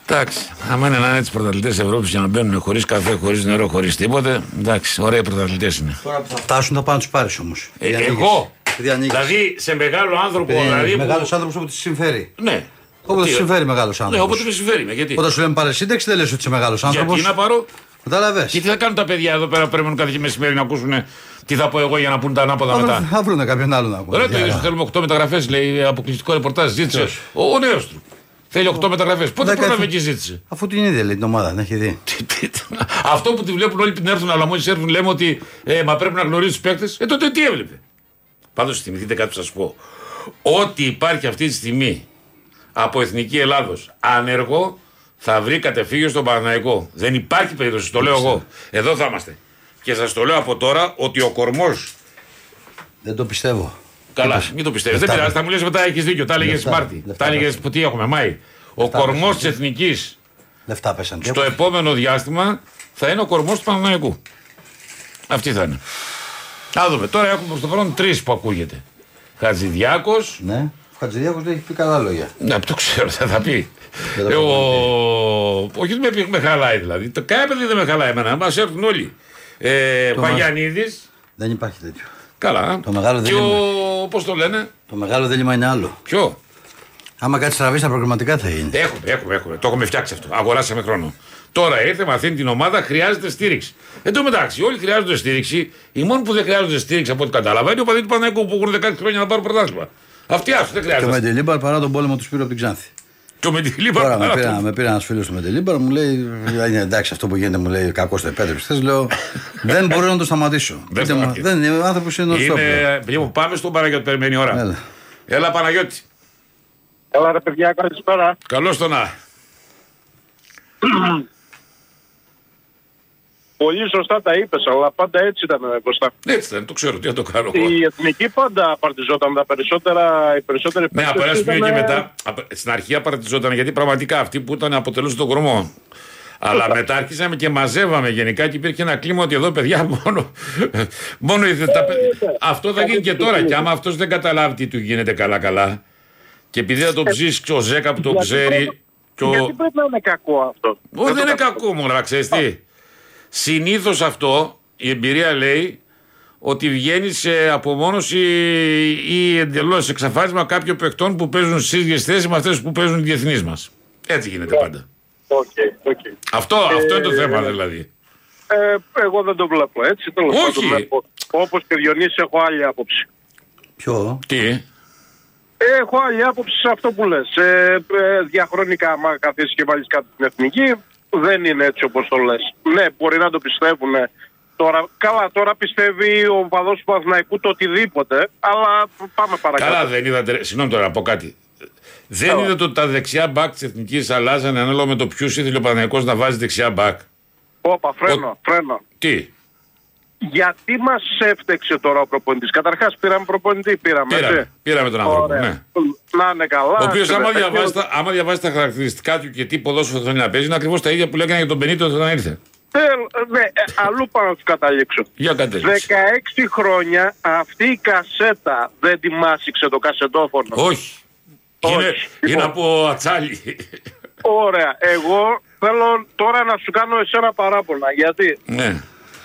Εντάξει, άμα είναι να είναι έτσι πρωταθλητές Ευρώπης για να μπαίνουν χωρίς καφέ, χωρίς νερό, χωρίς τίποτε, εντάξει, ωραίοι πρωταθλητές είναι. Τώρα που θα φτάσουν θα πάνε να τους πάρεις όμως. Εγώ, δηλαδή σε μεγάλο άνθρωπο. Δηλαδή, μεγάλος άνθρωπος όπου τη συμφέρει. Ναι. Όποτε σου συμφέρει μεγάλος άνθρωπος. Ναι, όποτε με συμφέρει. Γιατί. Όταν σου λέμε πάρε σύνταξη, δεν λες ότι είσαι μεγάλος άνθρωπος. Γιατί να πάρω. Κατάλαβες. Και τι θα κάνουν τα παιδιά εδώ πέρα που πρέπει κάθε μεσημέρι να ακούσουν τι θα πω εγώ για να πούν τα ανάποδα μετά. Θα βρουν κάποιον άλλο να ακούνε. Ωραία, το ίδιο θέλουμε 8 μεταγραφές, λέει αποκλειστικό ρεπορτάζ. Ζήτησε ο νέος του. Θέλει 8 μεταγραφές. Πότε πρόλαβε και ζήτησε. Αφού την είδε, λέει την ομάδα, δεν έχει δει. Αυτό που τη βλέπουν όλοι πριν έρθουν, αλλά μόλις έρθουν λέμε ότι μα πρέπει να γνωρίζει τους παίκτες. Τότε τι έβλεπε. Πάντως θυμηθείτε κάτι που σας πω. Ό,τι υπάρχει αυτή τη στιγμή από Εθνική Ελλάδος άνεργο θα βρει κατεφύγιο στον Παναθηναϊκό. Δεν υπάρχει περίπτωση, το λέω εγώ. Εδώ θα είμαστε. Και σας το λέω από τώρα ότι ο κορμός. Δεν το πιστεύω. Καλά, μην το πιστεύεις. Δεν πειράζει, θα μου λες μετά έχεις δίκιο. Τα έλεγες Μάρτι. Τα έλεγες τι έχουμε, Μάη. Ο κορμός της Εθνικής στο επόμενο διάστημα θα είναι ο κορμός του Παναθηναϊκού. Αυτή θα είναι. Θα δούμε. Τώρα έχουμε προς το παρόν 3 που ακούγεται. Χατζηδιάκος. Ναι, ο Χατζηδιάκος δεν έχει πει καλά λόγια. Ναι, το ξέρω, θα πει. Όχι, δεν με χαλάει δηλαδή. Το κανένα παιδί δεν με χαλάει εμένα. Μας έρθουν όλοι. Παγιανίδης. Δεν υπάρχει τέτοιο. Καλά. Το μεγάλο και δίλημμα. Πώς το λένε. Το μεγάλο δίλημμα είναι άλλο. Ποιο. Άμα κάτι στραβεί στα προγραμματικά θα είναι. Έχουμε. Το έχουμε φτιάξει αυτό. Αγοράσαμε χρόνο. Τώρα ήρθε, μαθαίνει την ομάδα, χρειάζεται στήριξη. Εν τω μεταξύ, όλοι χρειάζονται στήριξη. Οι μόνοι που δεν χρειάζονται στήριξη από ό,τι κατάλαβα είναι ο παδί του Παναθηναϊκού που έχουν 10 χρόνια να πάρουν πρωτάθλημα. Αυτοί δεν χρειάζονται. Και ο Μεντελίμπαρ παρά τον πόλεμο του πήρε από την Ξάνθη. Και ο Μεντελίμπαρ. Με πήρε ένα φίλο του Μεντελίμπαρ, μου λέει: είναι εντάξει αυτό που γίνεται, μου λέει κακό το επέτρεψε. Λέω: δεν μπορώ να το σταματήσω. Δεν είναι ο άνθρωπο είναι νοστό. Πάμε στον Παναγιώτη, περιμένει η ώρα. Έλα Παναγιώτη. Έλα ρε παιδιά, καλησπέρα. Καλώς το να. Πολύ σωστά τα είπες, αλλά πάντα έτσι ήταν, Κωστά. Έτσι ήταν, το ξέρω, τι θα το κάνω. Η εθνική πάντα απαρτιζόταν, οι περισσότεροι ναι, από ένα σημείο και μετά. Στην αρχή απαρτιζόταν γιατί πραγματικά αυτοί που ήταν αποτελούσαν τον κορμό. Αλλά μετά άρχισαμε και μαζεύαμε γενικά και υπήρχε ένα κλίμα ότι εδώ παιδιά μόνο αυτό θα γίνει και τώρα. Και άμα αυτός δεν καταλάβει τι του γίνεται καλά-καλά. Και επειδή θα το ψήσει ο Ζέκα που το ξέρει. Γιατί πρέπει να είναι κακό αυτό. Όχι, δεν είναι κακό μόνο, ξέρεις τι. Συνήθως αυτό, η εμπειρία λέει ότι βγαίνει σε απομόνωση ή εντελώς εξαφάνισμα κάποιων παιχτών που παίζουν στις ίδιες θέσεις με αυτές που παίζουν οι διεθνείς μας. Έτσι γίνεται πάντα. Okay. Αυτό είναι το θέμα δηλαδή. Εγώ δεν το βλέπω έτσι. Όχι. Όπως και Διονύση έχω άλλη άποψη. Ποιο? Τι? Έχω άλλη άποψη σε αυτό που λες. Διαχρονικά, άμα καθίσεις και βάλεις κάτι στην εθνική, δεν είναι έτσι όπως το λες. Ναι, μπορεί να το πιστεύουν. Τώρα πιστεύει ο παδός του Παναθηναϊκού το οτιδήποτε, αλλά πάμε παρακάτω. Καλά, δεν είδατε. Συγγνώμη τώρα, να πω κάτι. Δεν είδατε ότι τα δεξιά μπακ της εθνικής αλλάζανε ανάλογα με το ποιους ήθελε ο Παναθηναϊκός να βάζει δεξιά μπακ. Όπα, φρένο. Τι? Γιατί μας έφτεξε τώρα ο προπονητής? Καταρχάς πήραμε προπονητή, πήραμε τον άνθρωπο, ναι. Να είναι καλά. Ο οποίος άμα διαβάσει τα χαρακτηριστικά του και τι ποδόσφαιρο θέλει να παίζει, είναι ακριβώς τα ίδια που λέγανε για τον Μπενίτο όταν ήρθε. Ναι, αλλού πάω να τους καταλήξω. 16 χρόνια αυτή η κασέτα δεν τη μάσηξε το κασετόφωνο. Όχι. Είναι από ατσάλι. Ωραία. Εγώ θέλω τώρα να σου κάνω εσένα παράπονα. Γιατί ναι.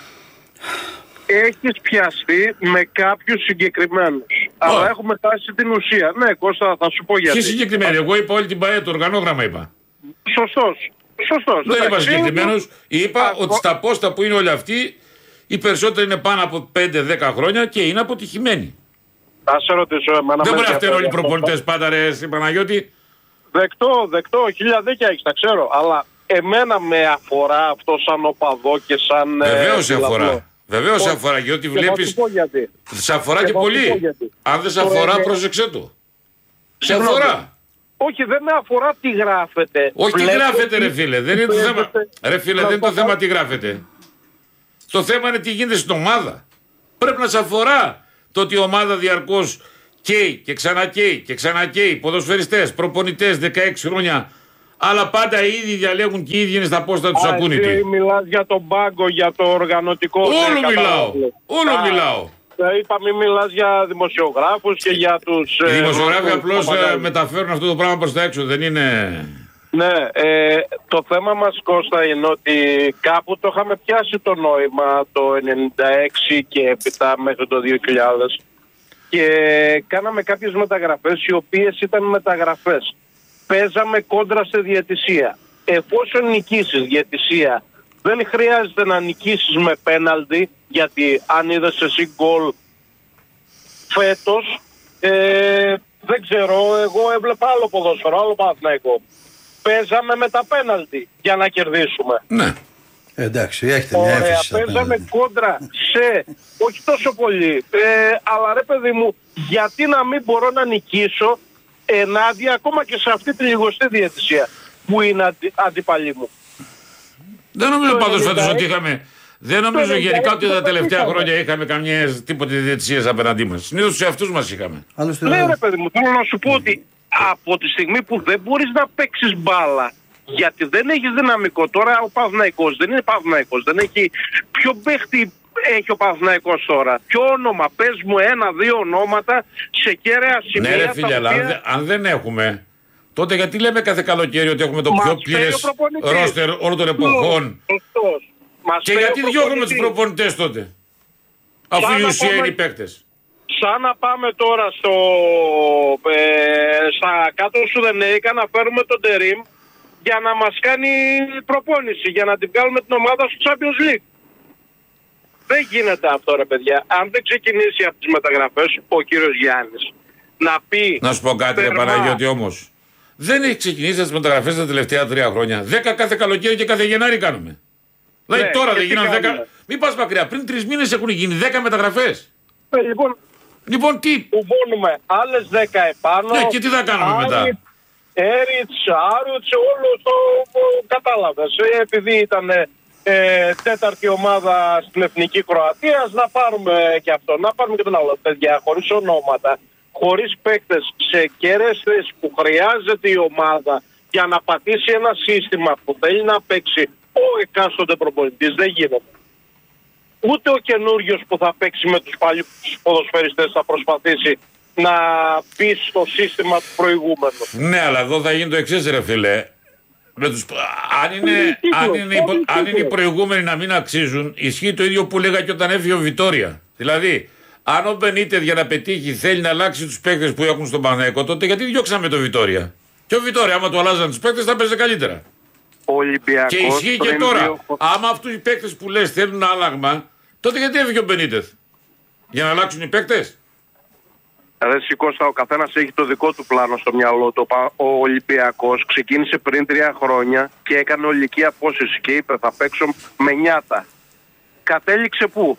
Έχεις πιαστεί με κάποιους συγκεκριμένους. Αλλά έχουμε φτάσει την ουσία. Ναι, Κώστα, θα σου πω γιατί. Τι συγκεκριμένοι? Εγώ είπα όλη την ΠαΕ, το οργανόγραμμα είπα. Σωστός. Δεν είπα συγκεκριμένους. Είπα ότι στα πόστα που είναι όλοι αυτοί, οι περισσότεροι είναι πάνω από 5-10 χρόνια και είναι αποτυχημένοι. Θα σε ρωτήσω εμένα. Δεν μπορεί να φταίνουν όλοι οι προπονητές πάντα, ρε Παναγιώτη. Δεκτό, χίλια δίκια έχεις, τα ξέρω. Αλλά εμένα με αφορά αυτό σαν οπαδό και σαν. Βεβαίως αφορά. Βεβαίως σε αφορά, γιατί βλέπεις. Σε αφορά και πολύ. Αν δεν σε αφορά, πρόσεξε το. Σε αφορά. Όχι, δεν με αφορά τι γράφετε. Όχι τι γράφετε, ρε φίλε. Δεν είναι το θέμα. Ρε φίλε, δεν είναι το θέμα τι γράφετε. Το θέμα είναι τι γίνεται στην ομάδα. Πρέπει να σε αφορά το ότι η ομάδα διαρκώς καίει και ξανακαίει και ξανακαίει. Ποδοσφαιριστές, προπονητές 16 χρόνια. Αλλά πάντα οι ίδιοι διαλέγουν και οι ίδιοι είναι στα πόστα τους ακούνητοι. Εσύ μιλάς για τον πάγκο, για το οργανωτικό. Όλο μιλάω. Είπα μην μιλάς για δημοσιογράφους και για τους. Οι δημοσιογράφοι απλώς μεταφέρουν αυτό το πράγμα προς τα έξω. Δεν είναι. Ναι, το θέμα μας, Κώστα, είναι ότι κάπου το είχαμε πιάσει το νόημα το 96 και έπειτα μέχρι το 2000 και κάναμε κάποιες μεταγραφές οι οποίες ήταν μεταγραφές. Παίζαμε κόντρα σε διαιτησία. Εφόσον νικήσεις διαιτησία, δεν χρειάζεται να νικήσεις με πέναλτι, γιατί αν είδες εσύ γκολ φέτος, δεν ξέρω, εγώ έβλεπα άλλο ποδόσφαιρο, άλλο Παναθηναϊκό. Παίζαμε με τα πέναλτι για να κερδίσουμε. Ναι. Εντάξει, έχετε μια έφεση. Παίζαμε κόντρα σε, όχι τόσο πολύ, αλλά ρε παιδί μου, γιατί να μην μπορώ να νικήσω ενάντια ακόμα και σε αυτή τη λιγοστή διαιτησία που είναι αντιπαλή μου. Δεν νομίζω πάντως φέτος ότι είχαμε. Δεν νομίζω γενικά ότι τα τελευταία χρόνια είχαμε καμία τίποτε διαιτησίες απέναντί μας. Συνήθως σε αυτούς μας είχαμε. Ναι, ρε παιδί μου, θέλω να σου πω ότι από τη στιγμή που δεν μπορείς να παίξεις μπάλα, γιατί δεν έχεις δυναμικό. Τώρα ο Παναθηναϊκός δεν είναι Παναθηναϊκός, δεν έχει. Ποιο παίχτη έχει ο Παναθηναϊκός τώρα? Ποιο όνομα? Πες μου 1-2 ονόματα σε κέραια σημεία. Ναι, ρε φίλε, αλλά αν δεν έχουμε, τότε γιατί λέμε κάθε καλοκαίρι ότι έχουμε το πιο πλήρες ρόστερ όλων των εποχών? Και γιατί διώχνουμε τους προπονητές τότε, αφού η ουσία είναι οι παίκτες? Σαν να πάμε τώρα στα κάτω σου Δενέικα να φέρουμε τον Τερίμ για να μας κάνει προπόνηση, για να την βγάλουμε την ομάδα στο Champions League. Δεν γίνεται αυτό, ρε παιδιά. Αν δεν ξεκινήσει από τις μεταγραφές ο κύριος Γιάννης να πει... Να σου πω κάτι, ρε Παναγιώτη, όμως. Δεν έχει ξεκινήσει τις μεταγραφές τα τελευταία 3 χρόνια. 10 κάθε καλοκαίρι και κάθε Γενάρη κάνουμε. Δηλαδή ναι, τώρα δεν γίνανε 10. Μην πας μακριά. Πριν 3 μήνες έχουν γίνει 10 μεταγραφές. Λοιπόν, τι. Κουμπώνουμε άλλες 10 επάνω. Ναι, και τι θα κάνουμε μετά? Έριτς, Άρουτς, όλο το κατάλαβες. Επειδή ήταν τέταρτη ομάδα στην Εθνική Κροατίας, να πάρουμε και αυτό. Να πάρουμε και τον άλλο. Παιδιά, χωρίς ονόματα, χωρίς παίκτες σε κέρες που χρειάζεται η ομάδα για να πατήσει ένα σύστημα που θέλει να παίξει ο εκάστοτε προπονητής, δεν γίνεται. Ούτε ο καινούριος που θα παίξει με τους παλιούς ποδοσφαιριστές θα προσπαθήσει να μπει στο σύστημα του προηγούμενου. Ναι, αλλά εδώ θα γίνει το εξής, ρε φίλε. Αν είναι οι προηγούμενοι να μην αξίζουν, ισχύει το ίδιο που λέγα και όταν έφυγε ο Βιτόρια. Δηλαδή, αν ο Μπενίτεθ για να πετύχει θέλει να αλλάξει τους παίκτες που έχουν στον Παναθηναϊκό, τότε γιατί διώξαμε τον Βιτόρια? Και ο Βιτόρια, άμα του αλλάζαν τους παίκτες, θα παίζει καλύτερα. Ολυμπιακός, και ισχύει και τώρα. Άμα αυτούς οι παίκτες που λες θέλουν άλλαγμα, τότε γιατί έφυγε ο Μπενίτεθ? Για να αλλάξουν οι παίκτες? Ρε Κώστα, ο καθένας έχει το δικό του πλάνο στο μυαλό του. Ο Ολυμπιακός ξεκίνησε πριν 3 χρόνια και έκανε ολική απόσυρση και είπε θα παίξω με νιάτα. Κατέληξε πού?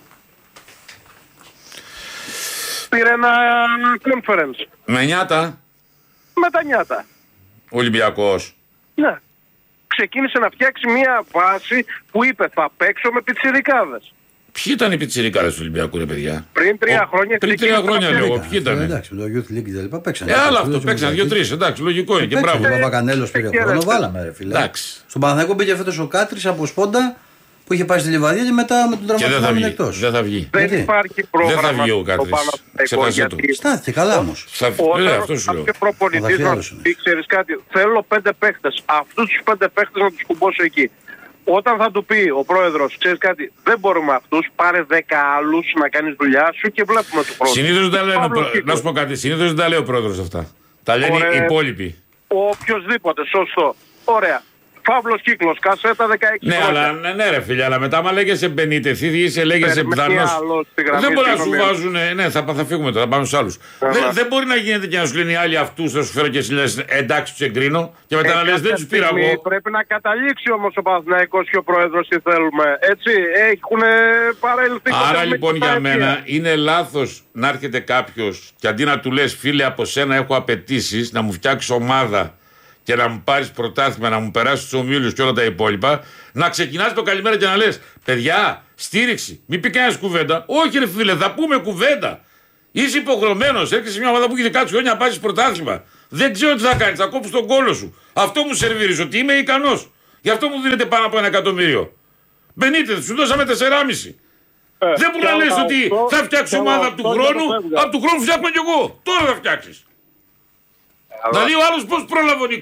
Πήρε ένα conference. Με νιάτα? Με τα νιάτα. Ο Ολυμπιακός. Ναι. Ξεκίνησε να φτιάξει μια βάση που είπε θα παίξω με πιτσιρικάδες. Ποιοι ήταν οι πιτσιρικάδες του Ολυμπιακού, ρε παιδιά? Πριν 3 χρόνια. Πριν 3 χρόνια λέω. Ποιοι ήταν? Εντάξει, με το Youth League και τα παίξανε. Άλλο αυτό παίξανε 2-3. Εντάξει, λογικό είναι και μπράβο. Ο Παπακανέλος πήρε χρόνο, βάλαμε, ρε φίλε. Στον Παναθηναϊκό πήγε φέτος ο Κάτρης από σπόντα που είχε πάει στη Λιβαδία και μετά με τον τραυματισμό είναι εκτός. Δεν θα βγει. Δεν υπάρχει πρόβλημα. Δεν θα βγει ο Κάτρης. Ξεχάσε το. Στάθηκε καλά όμως. Αυτό σου λέω. Και προπονητής να πει, ξέρεις κάτι, θέλω 5 παίχτες. Αυτούς τους 5 παίχτες να τους κουμπώσω εκεί. Όταν θα του πει ο πρόεδρος, ξέρεις κάτι, δεν μπορούμε αυτούς, πάρε 10 άλλους να κάνεις δουλειά σου και βλέπουμε το πρόεδρο. Συνήθως δεν τα λέει, να σου πω κάτι, συνήθως δεν τα λέει ο πρόεδρος αυτά. Τα λένε οι υπόλοιποι. Οποιοσδήποτε, σωστό. Ωραία. Φαύλος κύκλος, κασέτα 16. Ναι, αλλά ναι, ρε φίλε, αλλά μετά άμα λέγεσαι Μπενίτεθ ή είσαι λέγεσαι Πτανός. Δεν μπορεί να σου βάζουν. Ναι, θα φύγουμε τώρα, θα πάμε στους άλλους. Δεν μπορεί να γίνεται και να σου λένε οι άλλοι αυτούς, θα σου φέρω και εσύ λες εντάξει, τους εγκρίνω και μετά να λες δεν τους πήρα εγώ. Πρέπει να καταλήξει όμως ο Παναθηναϊκός και ο πρόεδρος τι θέλουμε. Έτσι, έχουν παρέλθει. Άρα λοιπόν για μένα είναι λάθος να έρχεται κάποιος και αντί να του λες φίλε από σένα έχω απαιτήσεις να μου φτιάξει ομάδα και να μου πάρεις πρωτάθλημα, να μου περάσεις τους ομίλους και όλα τα υπόλοιπα, να ξεκινάς το καλημέρα και να λες παιδιά, στήριξη, μην πει κανένας κουβέντα. Όχι ρε φίλε, θα πούμε κουβέντα. Είσαι υποχρεωμένος, έρχεσαι σε μια ομάδα που έχει 16 χρόνια να πάρεις πρωτάθλημα. Δεν ξέρω τι θα κάνεις, θα κόψεις τον κόλο σου. Αυτό μου σερβίρεις, ότι είμαι ικανός. Γι' αυτό μου δίνεται πάνω από 1 εκατομμύριο. Μπενίτεθ, σου δώσαμε 4,5. Δεν μπορεί να λες ότι θα φτιάξει ομάδα από του χρόνου, από του χρόνου φτιάχνω κι εγώ. Τώρα θα φτιάξεις. Δηλαδή ο άλλος πώς πρόλαβε ο Νίκολιτς.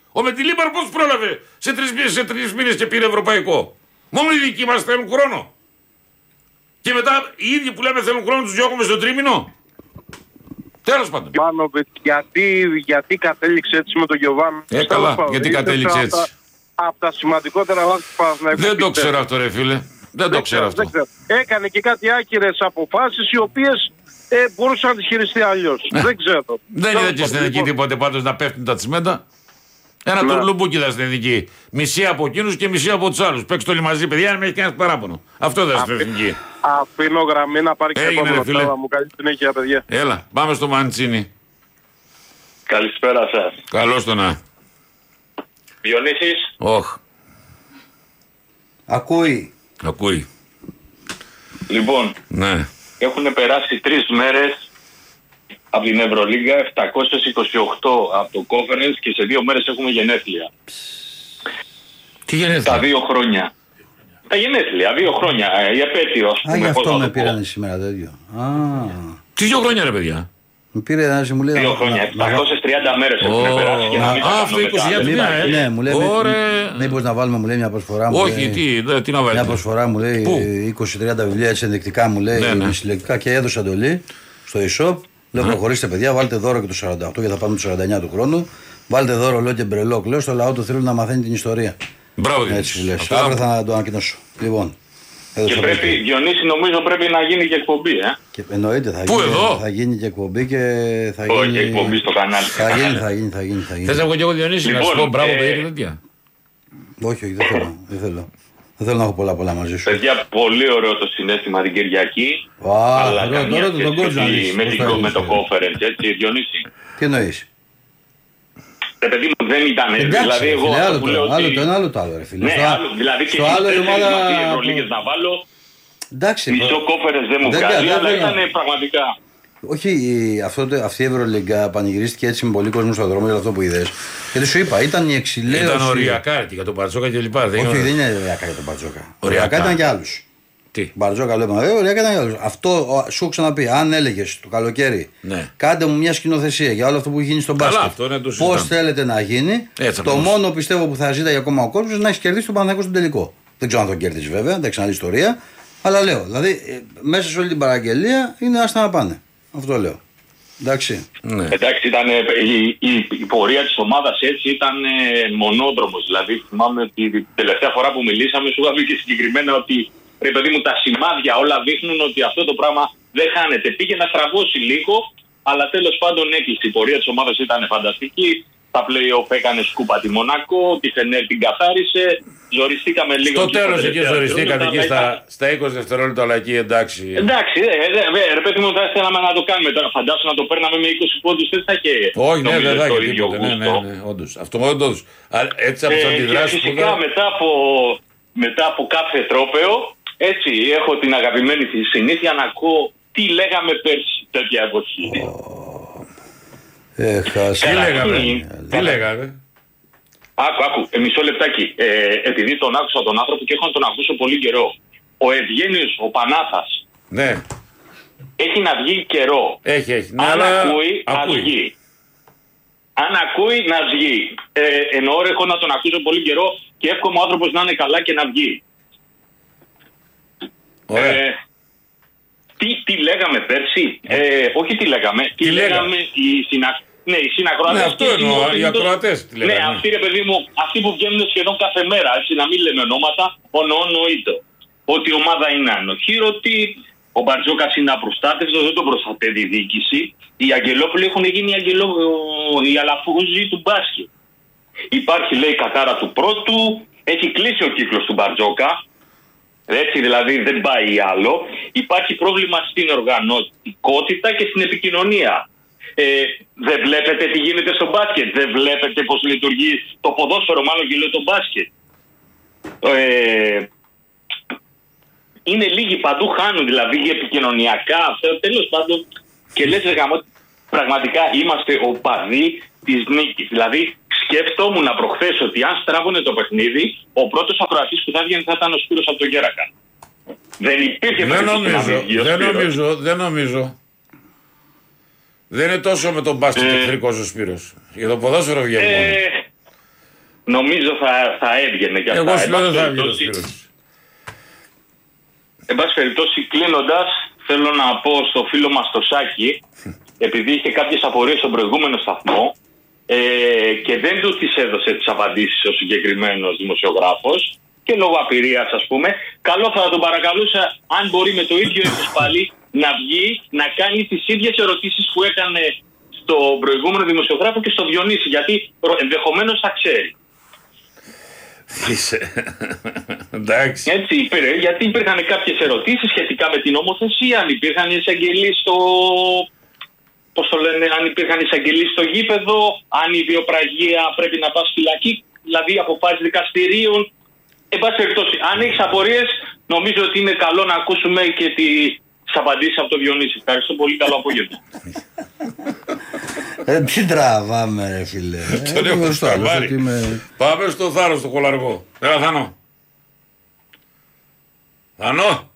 Ο Μεντιλίμπαρ πώς πρόλαβε σε 3 μήνες και πήρε ευρωπαϊκό. Μόνο οι δικοί μας θέλουν χρόνο. Και μετά οι ίδιοι που λέμε θέλουν χρόνο τους διώκουμε στο τρίμηνο. Τέλος πάντων. Μάνοβιτς, γιατί κατέληξε έτσι με τον Γιωβάνο. Καλά, γιατί κατέληξε έτσι. Από τα σημαντικότερα λάθη του Παναθηναϊκού. Δεν το ξέρω αυτό, ρε φίλε. Δεν το ξέρω αυτό. Έκανε και κάτι άκυρες αποφάσεις οι οποίες μπορούσε να τις χειριστεί αλλιώς. Δεν ξέρω. Δεν είδα και στην Εθνική τίποτε πάντως να πέφτουν τα τσιμέντα. Ένα τουρλουμπούκι είδα στην Εθνική. Μισή από εκείνους και μισή από τους άλλους. Παίξτε όλοι μαζί, παιδιά, να με έχει κανένα παράπονο. Αυτό είδα στην Εθνική. Αφήνω γραμμή να πάρει και επόμενο θέμα μου. Καλή συνέχεια, παιδιά. Έλα, πάμε στο Μαντσίνι. Καλησπέρα σας. Καλώς το να. Διονύσης. Όχ. Ακούει. Λοιπόν, ναι. Έχουν περάσει 3 μέρες από την Ευρωλίγκα, 728 από το Conference και σε 2 μέρες έχουμε γενέθλια. Τι γενέθλια? Τα 2 χρόνια. Τα γενέθλια, 2 χρόνια. Η επέτειος. Γι' αυτό με πήρανε σήμερα τέτοιο. Τι 2 χρόνια, ρε παιδιά? Μου πήρε ένα μου λέει. 2 χρόνια. 730 μέρες έχουν περάσει. Αυτό 20 ναι, μου λέει. Μήπως να βάλουμε, μου λέει, μια προσφορά. Όχι, τι να βάλουμε. Μια προσφορά μου λέει 20-30 βιβλία έτσι ενδεικτικά μου λέει συλλεκτικά και έδωσα εντολή στο e-shop. Λέω προχωρήστε παιδιά, βάλτε δώρο και το 48 και θα πάμε το 49 του χρόνου. Βάλτε δώρο λέω και μπρελόκ. Λέω στο λαό του θέλω να μαθαίνει την ιστορία. Μπράβο, έτσι που λες. Αύριο θα το ανακοινώσω. Λοιπόν. Και πρέπει, Διονύση, νομίζω πρέπει να γίνει και εκπομπή, Και εννοείται θα γίνει και εκπομπή και θα γίνει. Όχι, εκπομπή στο κανάλι. Θα γίνει. Θες να έχω και εγώ, Διονύση, να σου πω μπράβο παιδιά και τέτοια? Όχι, δεν θέλω. Δεν θέλω να έχω πολλά μαζί σου. Παιδιά, πολύ ωραίο το συναίσθημα την Κυριακή. Αλλά καμία σχέση με το conference, έτσι, Διονύση. Τι εννοείς? Ρε παιδί μου, δεν ήταν έτσι. Δηλαδή, εγώ άλλο το ένα, άλλο το άλλο, ρε φίλε. Ναι, δηλαδή και οι Ευρωλίγες να βάλω. Μισό conference δεν μου βγάζει, αλλά ήταν πραγματικά. Όχι, αυτή η Ευρωλίγκα πανηγυρίστηκε έτσι με πολύ κόσμο στον δρόμο για αυτό που είδες. Γιατί σου είπα, ήταν η εξηλαίωση. Ήταν οριακά για τον Μπαρτζόκα και λοιπά. Όχι, δεν είναι οριακά για τον Μπαρτζόκα. Οριακά ήταν για άλλους. Τι? Μπαρτζόκα λέμε, οριακά ήταν για άλλους. Αυτό σου έχω ξαναπεί, αν έλεγες το καλοκαίρι, κάντε μου μια σκηνοθεσία για όλο αυτό που έχει γίνει στον μπάσκετ. Πώς θέλετε να γίνει, το μόνο πιστεύω που θα ζήταγε ακόμα ο κόσμος να έχει κερδίσει τον Παναθηναϊκό στον τελικό. Δεν ξέρω αν τον κέρδισε βέβαια, δεν ξαναλύει ιστορία. Αλλά λέω, δηλαδή μέσα σε όλη την παραγγελία είναι άστα να πάνε. Αυτό λέω. Εντάξει. Ναι. Εντάξει, ήταν, η πορεία της ομάδας έτσι ήταν μονόδρομος. Δηλαδή θυμάμαι ότι την τελευταία φορά που μιλήσαμε σου είχα πει και συγκεκριμένα ότι ρε παιδί μου τα σημάδια όλα δείχνουν ότι αυτό το πράγμα δεν χάνεται. Πήγε να στραβώσει λίγο, αλλά τέλος πάντων έκλεισε. Η πορεία της ομάδας ήταν φανταστική. Τα play-off έκανε σκούπα τη Μονακό, τη Φενέρ την καθάρισε. Ζοριστήκαμε λίγο. Στο τέλος εκεί ζοριστήκατε εκεί στα 20 δευτερόλεπτα, αλλά εκεί εντάξει. Εντάξει, ρε παιδί μου, θα θέλαμε να το κάνουμε τώρα. Φαντάσου να το παίρναμε με 20 πόντους, δεν θα είχε. Όχι, ναι, δεν θα είχε τίποτε. Ναι, όντως. Αυτό μόνο όντως. Έτσι από τις αντιδράσεις. Φυσικά μετά από κάθε τρόπαιο, έτσι έχω την αγαπημένη συνήθεια να ακούω τι λέγαμε πέρσι, τέτοια εποχή. Τι λέγαμε. Άκου, μισό λεπτάκι. Επειδή τον άκουσα τον άνθρωπο και έχω να τον ακούσω πολύ καιρό. Ο Ευγένιος, ο Πανάθας. Ναι. Έχει να βγει καιρό. Έχει. Ναι, αν ακούει, ας βγει. Αν ακούει, να βγει. Εννοώ έχω να τον ακούσω πολύ καιρό και εύχομαι ο άνθρωπος να είναι καλά και να βγει. Τι λέγαμε πέρσι. Όχι τι λέγαμε. Τι λέγαμε οι συνακροατές. Ναι, αυτό εννοώ, οι ακροατές τι λέγανε. Ναι, αυτοί ρε παιδί μου, αυτοί που βγαίνουν σχεδόν κάθε μέρα, έτσι να μην λέμε ονόματα, ονοείται. Ότι η ομάδα είναι ανοχήρωτη, ο Μπαρτζόκας είναι απροστάτευτος, δεν τον προστατεύει η διοίκηση. Οι Αγγελόπουλοι έχουν γίνει οι αλαφούζοι του μπάσκετ. Υπάρχει, λέει, η κατάρα του πρώτου, έχει κλείσει ο κύκλος του Μπαρτζόκα. Έτσι δηλαδή δεν πάει άλλο. Υπάρχει πρόβλημα στην οργανωτικότητα και στην επικοινωνία. Δεν βλέπετε τι γίνεται στο μπάσκετ. Δεν βλέπετε πώς λειτουργεί το ποδόσφαιρο, μάλλον και λέω το μπάσκετ. Είναι λίγοι παντού χάνουν δηλαδή επικοινωνιακά. Τέλος πάντων και λες πραγματικά είμαστε οπαδοί της νίκης. Δηλαδή σκεφτόμουν προχθές ότι αν στράβουνε το παιχνίδι, ο πρώτος ακροατής που θα βγαίνει θα ήταν ο Σπύρος από τον Γέρακα. Δεν υπήρχε Δεν νομίζω. Δεν είναι τόσο με τον μπάσκετ εχθρικός ο Σπύρος. Για το ποδόσφαιρο βγαίνει μόνο. νομίζω θα έβγαινε κι αυτά. Εγώ σου λέω δεν θα έβγαινε ο Σπύρος. Εν πάση περιπτώσει, κλείνοντας, θέλω να πω στο φίλο μας το Σάκη, επειδή είχε κάποιες απορίες στον προηγούμενο σταθμό και δεν του τις έδωσε τις απαντήσεις ο συγκεκριμένος δημοσιογράφος και λόγω απειρίας, ας πούμε, καλό θα τον παρακαλούσα, αν μπορεί με το ίδιο ύφος πάλι, να βγει, να κάνει τις ίδιες ερωτήσεις που έκανε στον προηγούμενο δημοσιογράφο και στο Διονύση, γιατί ενδεχομένως θα ξέρει. Εντάξει. Έτσι, γιατί υπήρχαν κάποιες ερωτήσεις σχετικά με την νομοθεσία, αν υπήρχαν εισαγγελίες αν υπήρχαν εισαγγελίες στο γήπεδο, αν η βιοπραγία πρέπει να πάει φυλακή, δηλαδή αποφάσεις δικαστηρίων. Εν πάση περιπτώσει, αν έχεις απορίες, νομίζω ότι είναι καλό να ακούσουμε και τις απαντήσεις από τον Διονύση. Ευχαριστώ πολύ, καλό απόγευμα. Τι τραβάμε, ρε φίλε. Πάμε στο Θάρρος, στο Κολαργό. Έλα, Θάνο. Θάνο.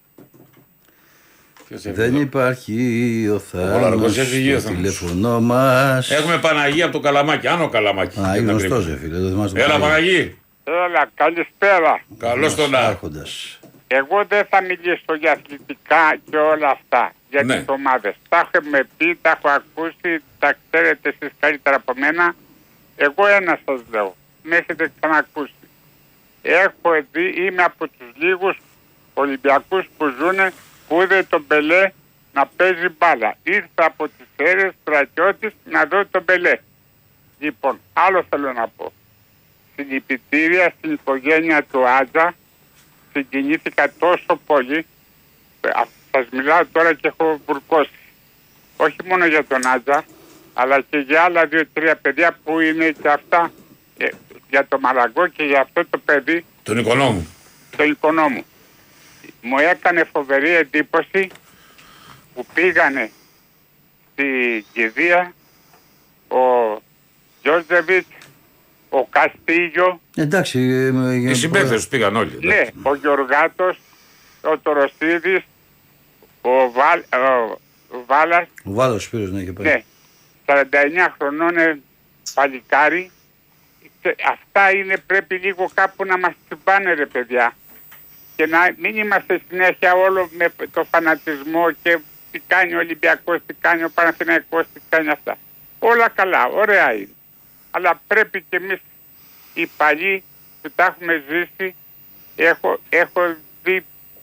Δεν υπάρχει ο Θάνος στο τηλέφωνο μας. Έχουμε Παναγία από το Καλαμάκι. Άνω Καλαμάκι. Α, είναι γνωστός, ρε φίλε. Έλα, Παναγί. Έλα, καλησπέρα. Καλώς τον Άρχοντας. Εγώ δεν θα μιλήσω για αθλητικά και όλα αυτά. Για τις ομάδες. Τα έχουμε πει, τα έχω ακούσει, τα ξέρετε εσείς καλύτερα από μένα. Εγώ ένα σας λέω. Με έχετε ξανακούσει. Έχω δει, είμαι από τους λίγους Ολυμπιακούς που ζουνε που είδε τον Μπελέ να παίζει μπάλα. Ήρθα από τις Σέρρες στρατιώτης να δω τον Μπελέ. Λοιπόν, άλλο θέλω να πω. Συλληπιτήρια στην οικογένεια του Άτζα. Συγκινήθηκα τόσο πολύ. Σας μιλάω τώρα και έχω βουρκώσει. Όχι μόνο για τον Άτζα, αλλά και για άλλα 2-3 παιδιά που είναι και αυτά. Για το Μαραγκό και για αυτό το παιδί. Τον Οικονόμου. Τον Οικονόμου. Μου έκανε φοβερή εντύπωση που πήγανε στη κηδεία ο Γιώργεβιτς, ο Καστίγιο. Εντάξει. Οι συμπαίκτες πήγαν όλοι. Ναι, ο Γιωργάτος, ο Τοροσίδης, ο Βάλας. Ο Βάλας Σπύρος, ναι, και πάει. Ναι, 49 χρονών παλικάρι. Αυτά είναι, πρέπει λίγο κάπου να μας τσιμπάνε, ρε παιδιά. Και να μην είμαστε συνέχεια όλο με το φανατισμό και τι κάνει ο Ολυμπιακός, τι κάνει ο Παναθηναϊκός, τι κάνει αυτά. Όλα καλά, ωραία είναι. Αλλά πρέπει και εμείς οι παλιοί που τα έχουμε ζήσει, έχω δει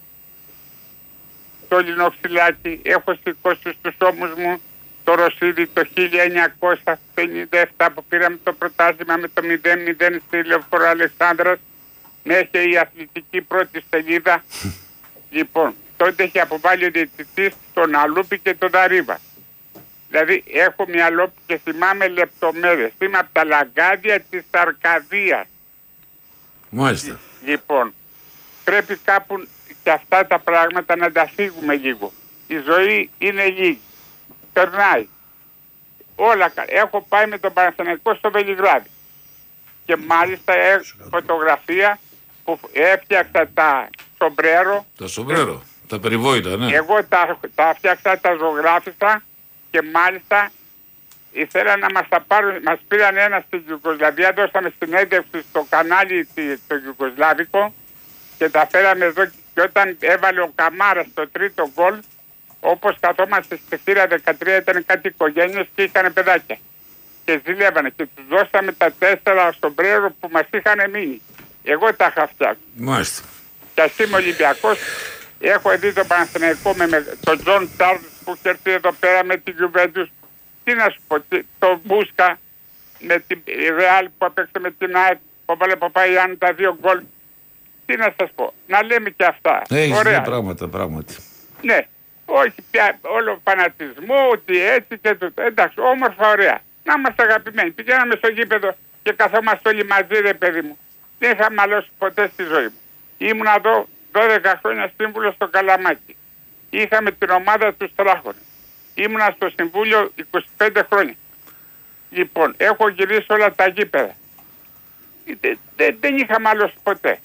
το Λινοξυλάκι, έχω σηκώσει στους ώμους μου το Ρωσίδι το 1957 που πήραμε το πρωτάθλημα με το 0-0 στη Λεωφόρο Αλεξάνδρας. Με έχει η αθλητική πρώτη σελίδα. Λοιπόν, τότε έχει αποβάλει ο διαιτητής τον Αλούπη και τον Δαρίβα. Δηλαδή έχω μυαλό και θυμάμαι λεπτομέρειες. Είμαι από τα λαγκάδια της Αρκαδίας. Μάλιστα. Λοιπόν, πρέπει κάπου και αυτά τα πράγματα να τα φύγουμε λίγο. Η ζωή είναι λίγη. Περνάει. Όλα. Έχω πάει με τον Παναθηναϊκό στο Βελιγράδι. Και μάλιστα έχω φωτογραφία που έφτιαξα τα σομπρέρο. Τα σομπρέρο, τα περιβόητα, ναι. Εγώ τα φτιάξα, τα ζωγράφισα και μάλιστα ήθελα να μας τα πάρουν. Μας πήραν ένα στην Ιουγκοσλαβία, δώσαμε συνέντευξη στο κανάλι το Ιουγκοσλάβικο και τα φέραμε εδώ και όταν έβαλε ο Καμάρας το τρίτο γκολ, όπως καθόμαστε στη θύρα 13 ήταν κάτι οικογένειες και είχαν παιδάκια. Και ζηλεύανε και τους δώσαμε τα 4 σομπρέρο που μας είχαν μείνει. Εγώ τα είχα φτιάξει. Μάλιστα. Και ας είμαι Ολυμπιακός, έχω δει τον Παναθηναϊκό με τον Τζον Τσάρλς που είχε έρθει εδώ πέρα με την Γιουβέντους. Τι να σου πω, τον Μπούσκα με την Ρεάλ που έπαιξε με την ΑΕΤ, που βάλε Παπαϊάννου τα 2 γκολ. Τι να σας πω, να λέμε και αυτά. Έχεις ωραία πράγματα, πράγματι. Ναι, όχι πια όλο φανατισμό, ότι έτσι και τούτο. Εντάξει, όμορφα, ωραία. Να είμαστε αγαπημένοι. Πηγαίναμε στο γήπεδο και καθόμαστε όλοι μαζί, ρε παιδί μου. Δεν είχα μαλώσει ποτέ στη ζωή μου. Ήμουν εδώ 12 χρόνια σύμβουλο στο Καλαμάκι. Είχαμε την ομάδα του Στράχων. Ήμουνα στο Συμβούλιο 25 χρόνια. Λοιπόν, έχω γυρίσει όλα τα γήπεδα. Δεν είχα μαλώσει ποτέ.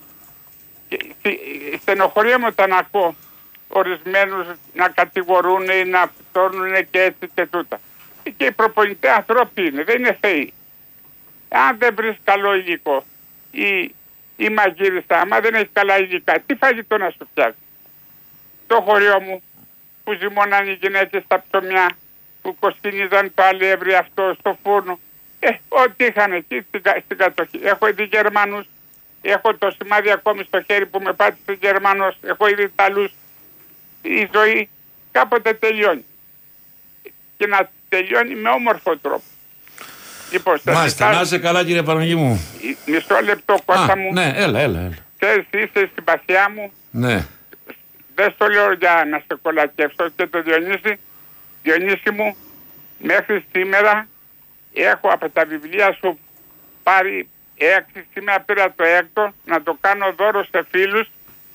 Στενοχωρία όταν ακούω ορισμένους να κατηγορούν ή να φτώνουν και έτσι και τούτα. Και οι προπονητές ανθρώποι είναι, δεν είναι θεοί. Αν δεν βρεις καλό υλικό ή μαγείριστα, άμα δεν έχει καλά υλικά, τι φαγητό να σου φτιάξει? Το χωριό μου που ζυμώναν οι γυναίκες στα ψωμιά, που κοσκινίζαν το αλεύρι αυτό στο φούρνο. Ό,τι είχαν εκεί στην κατοχή. Έχω δει Γερμανούς, έχω το σημάδι ακόμη στο χέρι που με πάτησε Γερμανός, έχω δει Ιταλούς. Η ζωή κάποτε τελειώνει. Και να τελειώνει με όμορφο τρόπο. Λοιπόν, μάλιστα, να είσαι καλά κύριε Παναγί μου. Μισό λεπτό Κώστα μου. Ναι, έλα. Ξέρεις, είσαι στην παθιά μου. Ναι. Δεν στο λέω για να σε κολακεύσω και το Διονύση μου, μέχρι σήμερα έχω από τα βιβλία σου πάρει 6, σήμερα πήρα το 6ο, να το κάνω δώρο σε φίλους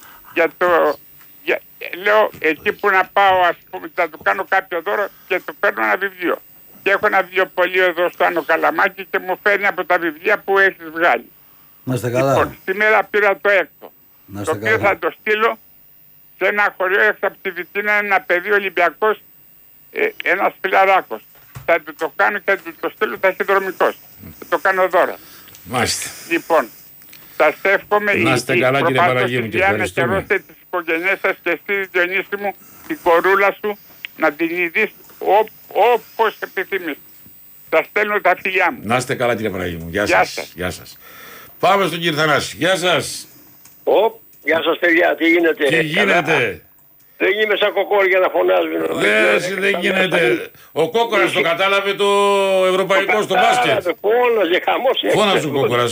λέω εκεί που να πάω, ας πούμε, να του κάνω κάποιο δώρο και του παίρνω ένα βιβλίο. Και έχω ένα βιβλιοπωλείο εδώ στο Άνω Καλαμάκι και μου φέρνει από τα βιβλία που έχεις βγάλει. Να είστε καλά. Λοιπόν, σήμερα πήρα το 6ο. Το οποίο θα το στείλω σε ένα χωριό έξω από τη Βιτίνα, ένα παιδί Ολυμπιακός, ένας φιλαράκος. Θα του το κάνω και θα του το στείλω ταχυδρομικός. Θα το κάνω δώρα. Μάλιστα. Λοιπόν, σας εύχομαι να είστε καλά κύριε Παναγί μου και ευχαριστούμε. Να καιρώσετε τις οικογένειές σας και εσύ Διονύση μου, την κορούλα σου, να την ειδείς όπως επιθυμείς. Σας στέλνω τα φιλιά μου. Να είστε καλά κύριε Παναγί μου. Γεια σας. Πάμε στον κύριο Θανάση. Γεια σας. Γεια σας παιδιά, τι γίνεται? Τι γίνεται? Δεν είμαι σαν κοκόρ για να φωνάζουν. Δεν γίνεται. Ο Κόκορας το κατάλαβε το ευρωπαϊκό στο μπάσκετ. Φώναζε, χαμός. Φώναζε ο Κόκορας,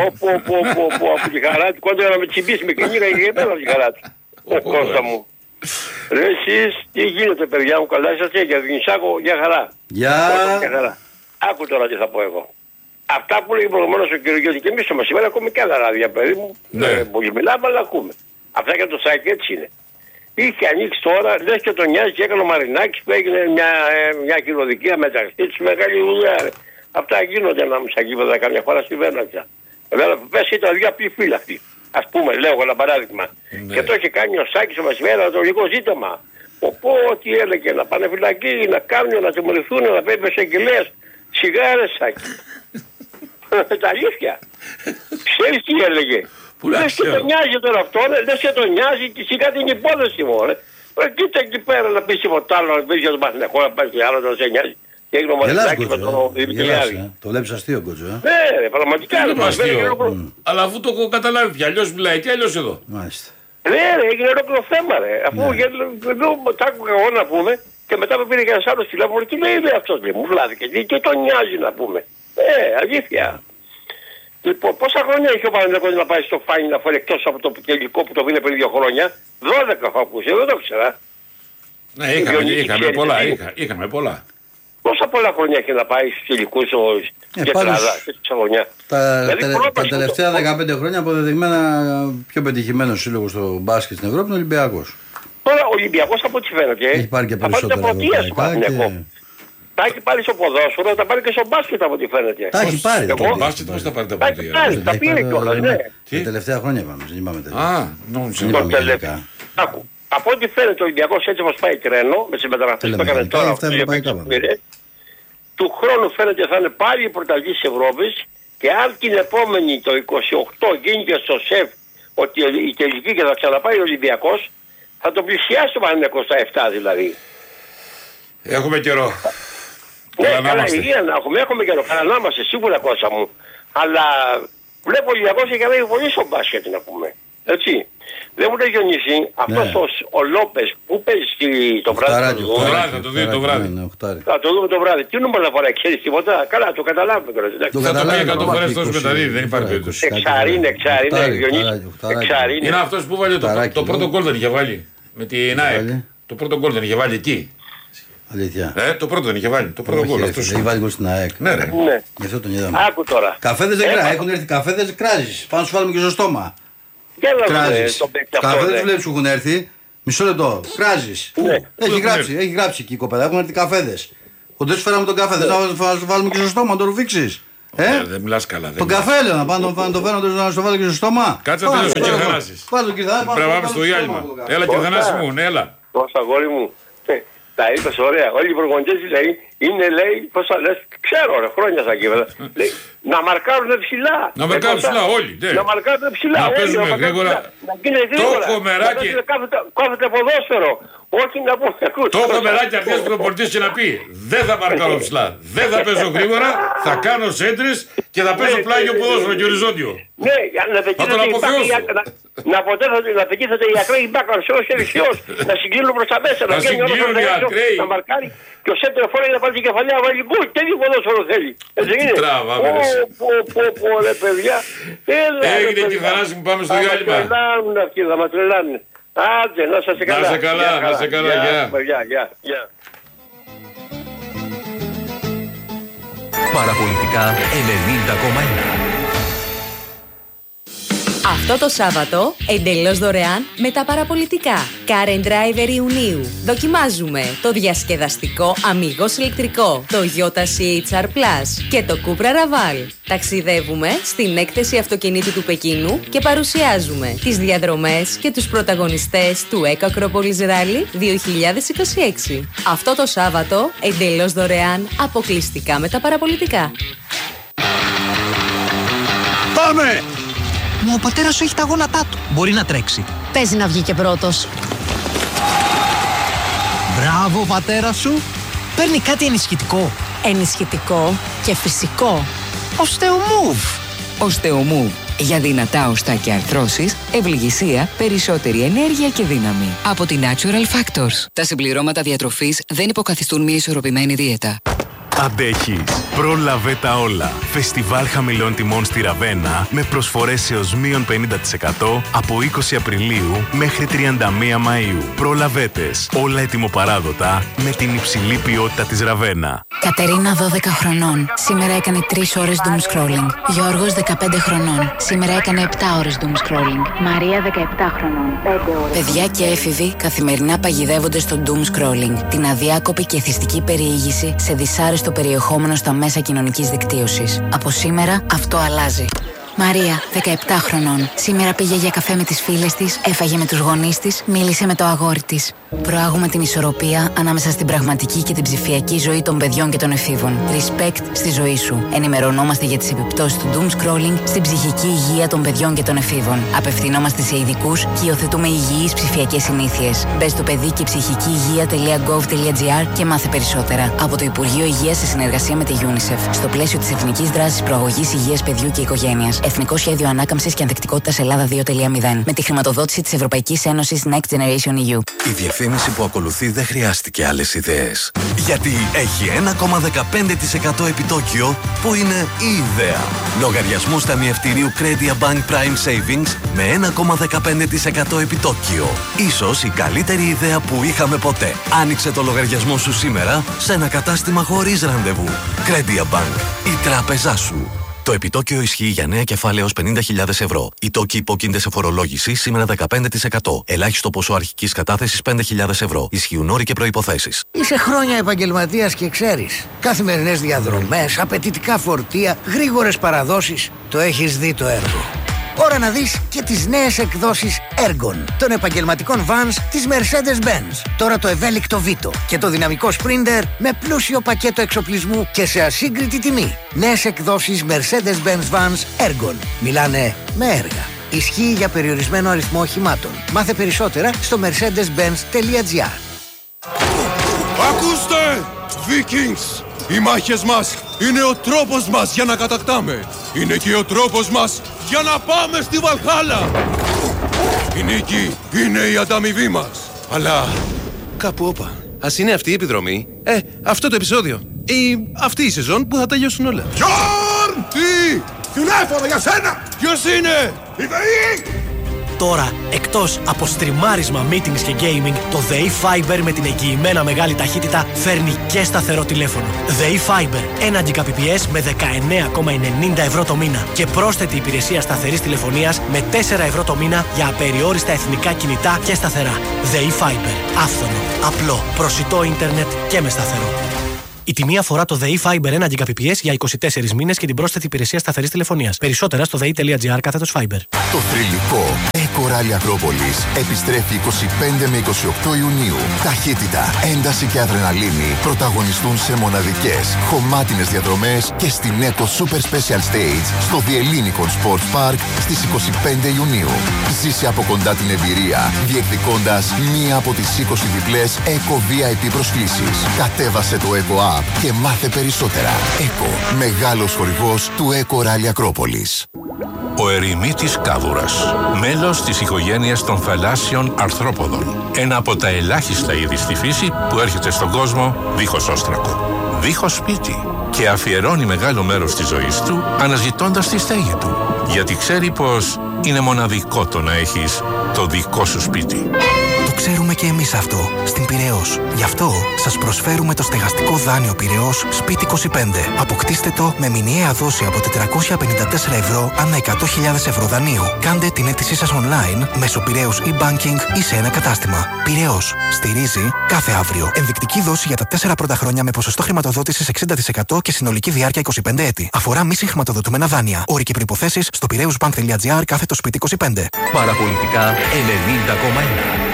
Από τη χαρά του, κόντρα να με τσιμπήσει με κυνήγα και πέρα από τη χαρά του. Κώστα μου. Ρε εσείς, τι γίνεται παιδιά μου, καλά είσαστε? Για την Ισάκο, για χαρά. Γεια. Άκου τώρα τι θα πω εγώ. Αυτά που λέει προηγουμένως ο κ. Γιώργη και εμείς σήμερα ακούμε και άλλα ράδια, παιδί μου. Πολύ μιλάμε, αλλά ακούμε. Αυτά για το ΣΑΚ έτσι είναι. Είχε ανοίξει τώρα, λες και τον νοιάζει και έκανε ο Μαρινάκης που έγινε μια κοινοδικία μεταξύ τους, μεγάλη δουλειά. Αυτά γίνονται ανάμεσα γήπεδα καμιά φορά στη Βέρνατσα. Βέβαια πες ήταν δύο απλοί φύλακτοι. Ας πούμε, λέω ένα παράδειγμα. Ναι. Και το είχε κάνει ο Σάκης ο Μασιμέρα το λίγο ζήτημα. Οπότε έλεγε να πάνε φυλακή, να κάνουν, να τιμωρηθούν, να παίρνουν εγγελέας. Σιγάρες Σάκη. Τα αλήθεια. Ξέρεις τι έλεγε? Λες και τον νοιάζει τώρα αυτό, λες και τον νοιάζει και σιγά την υπόθεση μου. Κοίτα εκεί πέρα να πεις τίποτα άλλο, να πεις για τον Παθηνακό, να πας και άλλο να σε νοιάζει. Και έγινε ο Μαρινάκης με τον Δημητριάδη. Το βλέπεις αστείο Κότσο, Ναι, πραγματικά είναι αστείο. Αλλά αφού το έχω καταλάβει πια, αλλιώς μιλάει και αλλιώς εδώ. Μάλιστα. Ναι, έγινε ολόκληρο θέμα, ρε. Αφού εδώ τα άκουγα εγώ να πούμε και μετά που πήρε και ένας άλλος τηλέφωνο και λέει αυτός, μου βλάθηκε. Και τον νοιάζει να πούμε. Αλήθεια. Λοιπόν, πόσα χρόνια έχει ο Παναγιώτης να πάει στο Φάνι να φορεί εκτός από το τελικό που το πήρε πριν 2 χρόνια? 12 έχω ακούσει, δεν το ξέρα. Ναι, είχαμε πολλά. Πόσα πολλά χρόνια έχει να πάει στους τελικούς και Ελλάδα, στη χρονιά. Τα τελευταία 15 χρόνια αποδεδειγμένα πιο πετυχημένος σύλλογος στο μπάσκετ στην Ευρώπη είναι ο Ολυμπιακός. Τώρα ο Ολυμπιακός από ό,τι φαίνεται έχει πάρει και περισσότερα ευρωπαϊκά. Τα έχει πάρει στο ποδόσφαιρο, τα πάρει και στο μπάσκετ από ό,τι φαίνεται. Τα έχει πάρει. Το μπάσκετ πώς τα πάρει τα πρώτα? Τα πήρε κιόλας, ναι. Τα τελευταία χρόνια πάμε, δεν είπαμε τελικά. Από ό,τι φαίνεται ο Ολυμπιακός έτσι όπως πάει τρένο, με τις μεταγραφές που έκανε τώρα, του χρόνου φαίνεται θα είναι πάλι η πρωταθλητής της Ευρώπης και αν την επόμενη το 28 γίνει και στο ΣΕΦ ότι η τελική και θα ξαναπάει ο Ολυμπιακός, θα τον πλησιάσει το Παναθηναϊκό στα 7 δηλαδή. Έχουμε καιρό. Ναι, καλά υγεία να έχουμε καιρό. Καλά να είμαστε σίγουρα Κώστα μου. Αλλά βλέπω ο Ολυμπιακός έχει ανέβει πολύ στο μπάσκετ να πούμε. Έτσι. Δεν μου λέει Διονύση, αυτός ο Λόπες που παίζει το βράδυ. Θα το δει το βράδυ. Θα το δούμε το βράδυ. Τι νούμερο θα φοράει, ξέρεις τίποτα? Καλά, το καταλάβουμε τώρα. Θα το πει 100 φορές τόσο μεταδίδει, δεν υπάρχει περίπτωση. Εξαρίνε, είναι αυτός που βάλει το πρώτο γκολ δεν είχε βάλει. Με την ΑΕΚ. Το πρώτο γκολ δεν είχε βάλει εκεί. Αλήθεια. Το πρώτο δεν είχε βάλει. Το πρώτο γκολ. Έχει βάλει γκολ στην ΑΕΚ. Ναι, ρε. Γι' αυτό τον είδαμε. Άκου τώρα. Καφέδες δεν κράζει. Έχουν έρθει καφέδες κράζεις. Πάνω σου βάλουμε και στο στόμα. Κράζεις. Καφέδες βλέπεις που έχουν έρθει. Μισό λεπτό. Κράζεις. Έχει γράψει εκεί η κοπέλα. Έχουν έρθει καφέδες. Κοντέ σου φέραμε τον καφέ. Δεν θα σου βάλουμε και στο στόμα να το ρουφήξεις. Δεν μιλάς καλά. Τον καφέ λέω να πάνε να το φέρω να στο βάλω και στο στόμα. Κάτσε να τελειώσει ο κύριε Θανάσης. Πρέπει να πάμε στο διάλειμμα. Έλα κύριε Θανάση μου, έλα. Πώς αγόρι μου. Τα είπες ωραία. Όλοι οι προπονητές λέει, είναι λέει, πώς θα λες, ξέρω ρε, χρόνια στα κείμενα. Λέει, να μαρκάρουν ψηλά. Να μαρκάρουν ψηλά όλοι. Ναι. Να μαρκάρουν ψηλά. Να παίζουμε γρήγορα. Να γίνει γρήγορα. Το χωμεράκι. Κάθεται ποδόσφαιρο. Όχι να πούμε. Το χωμεράκι αρχίζει προπονητής και να πει, δεν θα μαρκάρω ψηλά. Δεν θα παίζω γρήγορα. Θα κάνω σέντρες και θα παίζω πλάγιο ποδόσφαιρο και οριζόντιο. Ναι, να πετύχετε οι ακραίοι μπάκαν σε όσοι δεξιός, να συγκλίνουν προς τα μέσα, να συγκλίνουν οι ακραίοι, να μαρκάρει και ο σέντερ φόρει να πάρει την κεφαλιά, να βάλει γκολ, τέτοιο ποδόσφαιρο θέλει. Έτσι είναι. Τράβαμε. Πω ρε παιδιά. Έγινε και χαράση που πάμε στο διάλειμμα. Θα μας τρελάνουν αυτοί, θα μας τρελάνουν. Άντε, να σας καλά. Να σε καλά, γεια. Παραπολιτικά 90,1. Αυτό το Σάββατο, εντελώς δωρεάν με τα παραπολιτικά. Car and Driver Ιουνίου. Δοκιμάζουμε το διασκεδαστικό Amigos ηλεκτρικό, το Toyota CHR Plus και το Cupra Raval. Ταξιδεύουμε στην έκθεση αυτοκινήτου του Πεκίνου και παρουσιάζουμε τις διαδρομές και τους πρωταγωνιστές του Eco Acropolis Rally 2026. Αυτό το Σάββατο, εντελώς δωρεάν, αποκλειστικά με τα παραπολιτικά. Πάμε! Μα ο πατέρας σου έχει τα γόνατά του. Μπορεί να τρέξει. Παίζει να βγει και πρώτος. Μπράβο, πατέρα σου. Παίρνει κάτι ενισχυτικό. Ενισχυτικό και φυσικό. Osteomove. Osteomove. Για δυνατά οστά και αρθρώσεις, ευληγησία, περισσότερη ενέργεια και δύναμη. Από τη Natural Factors. Τα συμπληρώματα διατροφής δεν υποκαθιστούν μια ισορροπημένη δίαιτα. Αντέχεις. Πρόλαβε τα όλα. Φεστιβάλ χαμηλών τιμών στη Ραβένα με προσφορές έως μείον 50% από 20 Απριλίου μέχρι 31 Μαΐου. Προλαβέτες. Όλα ετοιμοπαράδοτα με την υψηλή ποιότητα της Ραβένα. Κατερίνα 12 χρονών. Σήμερα έκανε 3 ώρες doom scrolling. Γιώργος 15 χρονών. Σήμερα έκανε 7 ώρες doom scrolling. Μαρία 17 χρονών. 5 ώρες. Παιδιά και έφηβοι καθημερινά παγιδεύονται στο doom scrolling. Την αδιάκοπη και εθιστική περιήγηση σε δυσάρεστο περιεχόμενο στα μέσα κοινωνικής δικτύωσης. Από σήμερα αυτό αλλάζει. Μαρία, 17 χρονών. Σήμερα πήγε για καφέ με τις φίλες της, έφαγε με τους γονείς της, μίλησε με το αγόρι της. Προάγουμε την ισορροπία ανάμεσα στην πραγματική και την ψηφιακή ζωή των παιδιών και των εφήβων. Respect στη ζωή σου. Ενημερωνόμαστε για τις επιπτώσεις του doom scrolling στην ψυχική υγεία των παιδιών και των εφήβων. Απευθυνόμαστε σε ειδικούς και υιοθετούμε υγιείς ψηφιακές συνήθειες. Μπες στο παιδί και ψυχική υγεία.gov.gr και μάθε περισσότερα. Από το Υπουργείο Υγείας σε συνεργασία με τη UNICEF. Στο πλαίσιο της Εθνικής Δράσης Προαγωγής Υγείας Παιδιού και Οικογένειας. Εθνικό Σχέδιο Ανάκαμψης και Ανθεκτικότητας Ελλάδα 2.0. Με τη χρηματοδότηση της Ευρωπαϊκής Ένωσης Next Generation EU. Η διαφήμιση που ακολουθεί δεν χρειάστηκε άλλες ιδέες. Γιατί έχει 1,15% επιτόκιο που είναι η ιδέα. Λογαριασμός ταμιευτηρίου Credia Bank Prime Savings με 1,15% επιτόκιο. Ίσως η καλύτερη ιδέα που είχαμε ποτέ. Άνοιξε το λογαριασμό σου σήμερα σε ένα κατάστημα χωρίς ραντεβού. Credia Bank. Η τράπεζά σου. Το επιτόκιο ισχύει για νέα κεφάλαια έως 50.000 ευρώ. Οι τόκοι υπόκεινται σε φορολόγηση σήμερα 15%. Ελάχιστο ποσό αρχικής κατάθεσης 5.000 ευρώ. Ισχύουν όροι και προϋποθέσεις. Είσαι χρόνια επαγγελματίας και ξέρεις. Καθημερινές διαδρομές, απαιτητικά φορτία, γρήγορες παραδόσεις. Το έχεις δει το έργο. Ώρα να δεις και τις νέες εκδόσεις Ergon των επαγγελματικών vans της Mercedes-Benz. Τώρα το ευέλικτο Vito και το δυναμικό Sprinter με πλούσιο πακέτο εξοπλισμού και σε ασύγκριτη τιμή. Νέες εκδόσεις Mercedes-Benz vans Ergon. Μιλάνε με έργα. Ισχύει για περιορισμένο αριθμό οχημάτων. Μάθε περισσότερα στο mercedes-benz.gr. Ακούστε, Vikings! Οι μάχες μας είναι ο τρόπος μας για να κατακτάμε. Είναι και ο τρόπος μας για να πάμε στη Βαλχάλα. Η νίκη είναι η ανταμοιβή μας. Αλλά κάπου όπα. Ας είναι αυτή η επιδρομή. Αυτό το επεισόδιο. Ή αυτή η σεζόν που θα τελειώσουν όλα. Γιόρν! Τι! Τηλέφωνο για σένα! Ποιος είναι? Η ΔΕΗ! Τώρα, εκτός από στριμάρισμα, meetings και gaming, το ΔΕΗ Fiber με την εγγυημένα μεγάλη ταχύτητα φέρνει και σταθερό τηλέφωνο. ΔΕΗ Fiber, 1 Gbps με 19,90 ευρώ το μήνα και πρόσθετη υπηρεσία σταθερής τηλεφωνίας με 4 ευρώ το μήνα για απεριόριστα εθνικά κινητά και σταθερά. ΔΕΗ Fiber, άφθονο, απλό, προσιτό ίντερνετ και με σταθερό. Η τιμή αφορά το ΔΕΗ Fiber 1 Gbps για 24 μήνες και την πρόσθετη υπηρεσία σταθερής τηλεφωνίας. Περισσότερα στο dei.gr/Fiber. Το θρυλικό Eco Rally Ακρόπολης επιστρέφει 25 με 28 Ιουνίου. Ταχύτητα, ένταση και αδρεναλίνη πρωταγωνιστούν σε μοναδικές, χωμάτινες διαδρομές και στην Eco Super Special Stage στο The Ellinikon Sports Park στις 25 Ιουνίου. Ζήσε από κοντά την εμπειρία, διεκδικώντας μία από τις 20 διπλές Eco VIP προσκλήσεις. Κατέβασε το Eco App και μάθε περισσότερα. Eco, μεγάλος χορηγός του Eco Rally Ακρόπολης. Ο ερημίτης κάβουρας, μέλος της οικογένειας των θαλάσσιων αρθρόποδων. Ένα από τα ελάχιστα είδη στη φύση που έρχεται στον κόσμο δίχως όστρακο, δίχως σπίτι και αφιερώνει μεγάλο μέρος της ζωής του αναζητώντας τη στέγη του. Γιατί ξέρει πως είναι μοναδικό το να έχεις το δικό σου σπίτι. Το ξέρουμε και εμείς αυτό, στην Πειραιώς. Γι' αυτό σας προσφέρουμε το στεγαστικό δάνειο Πειραιώς Σπίτι 25. Αποκτήστε το με μηνιαία δόση από 454 ευρώ ανά 100.000 ευρώ δανείου. Κάντε την αίτησή σας online μέσω Πειραιώς e-banking ή σε ένα κατάστημα. Πειραιώς. Στηρίζει κάθε αύριο. Ενδεικτική δόση για τα 4 πρώτα χρόνια με ποσοστό χρηματοδότησης 60% και συνολική διάρκεια 25 έτη. Αφορά μη συγχρηματοδοτούμενα δάνεια. Όροι και προϋποθέσεις στο πειραιωσbank.gr/σπίτι 25. Παραπολιτικά 90,1.